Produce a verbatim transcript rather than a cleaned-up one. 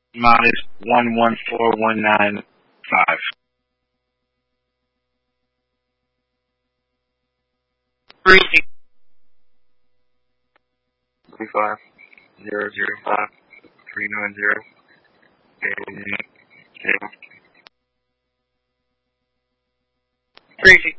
Mine is one one four one nine five. Three Three five zero zero five three nine zero eight zero. three